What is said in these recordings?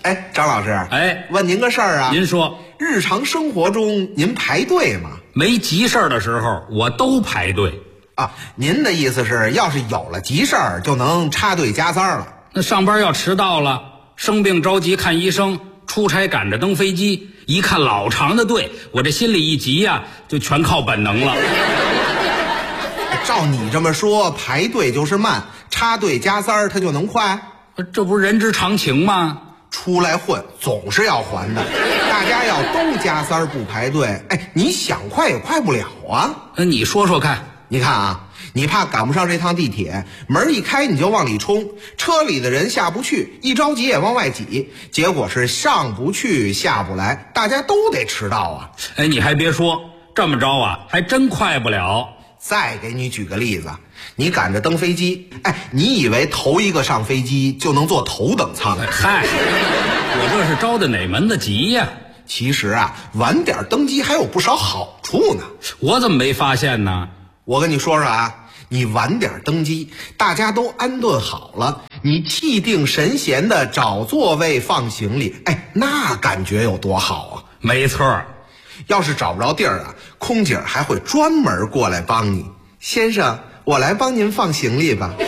哎，张老师， 哎， 问您个事儿啊。 您说， 日常生活中您排队吗？ 没急事儿的时候，我都排队啊。您的意思是，要是有了急事儿，就能插队加塞了？ 那上班要迟到了，生病着急看医生，出差赶着登飞机，一看老长的队，我这心里一急呀，就全靠本能了。 照你这么说，排队就是慢，插队加塞儿它就能快？ 这不是人之常情吗？ 出来混总是要还的，大家要都加塞儿不排队，哎，你想快也快不了啊。 你说说看。 你看啊，你怕赶不上这趟地铁，门一开你就往里冲，车里的人下不去，一着急也往外挤，结果是上不去下不来，大家都得迟到啊。 哎，你还别说，这么着啊，还真快不了。 再给你举个例子，你赶着登飞机，哎，你以为头一个上飞机就能坐头等舱？ 嗨，我这是着的哪门子急呀？ 其实啊，晚点登机还有不少好处呢。 我怎么没发现呢？ 我跟你说说啊，你晚点登机，大家都安顿好了，你气定神闲的找座位放行李，哎，那感觉有多好啊！ 没错， 要是找不着地儿啊，空姐还会专门过来帮你。先生，我来帮您放行李吧。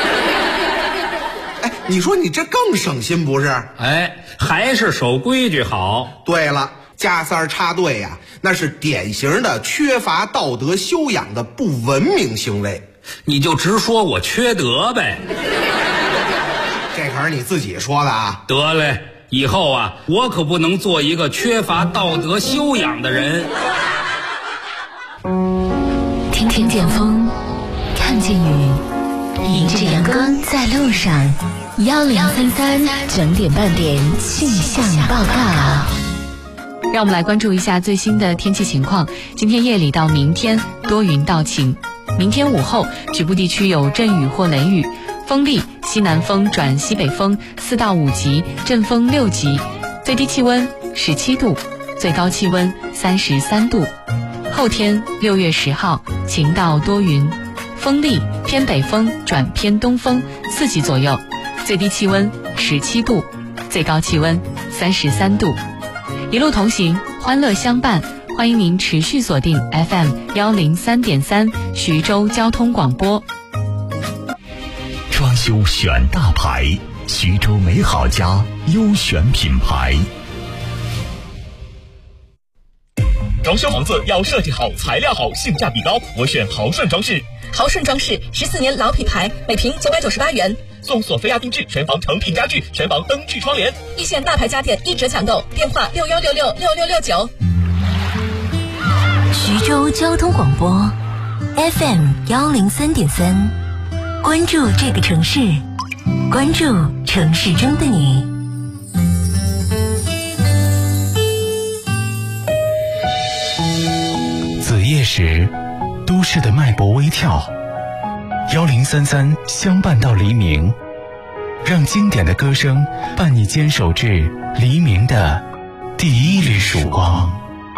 哎，你说你这更省心不是？ 哎，还是守规矩好。 对了，加塞儿插队呀，那是典型的缺乏道德修养的不文明行为。 你就直说我缺德呗。 这可是你自己说的啊。 得嘞，以后啊，我可不能做一个缺乏道德修养的人。 听见风，看见雨，迎着阳光在路上。1033整点半点气象报告。让我们来关注一下最新的天气情况。今天夜里到明天多云到晴，明天午后局部地区有阵雨或雷雨，风力西南风转西北风4到5级，阵风6级，最低气温17度，最高气温33度。后天6月10号晴到多云，风力偏北风转偏东风4级左右，最低气温17度，最高气温33度。一路同行，欢乐相伴，欢迎您持续锁定 FM103.3徐州交通广播。 装修选大牌，徐州美好家优选品牌。 装修房子要设计好，材料好，性价比高，我选豪顺装饰。 豪顺装饰14年老品牌，每平998元， 送索菲亚定制全房成品家具，全房灯具窗帘， 一线大牌家电1折抢购，电话61666669。 徐州交通广播 FM103.3，关注这个城市，关注城市中的你。 子夜时，都市的脉搏微跳，1033相伴到黎明，让经典的歌声伴你坚守至黎明的第一缕曙光。